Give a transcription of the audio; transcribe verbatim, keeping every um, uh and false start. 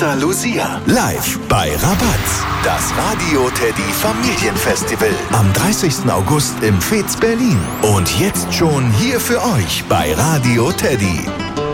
Santa Lucia. Live bei Rabatz. Das Radio Teddy Familienfestival. Am dreißigsten August im Fez Berlin. Und jetzt schon hier für euch bei Radio Teddy.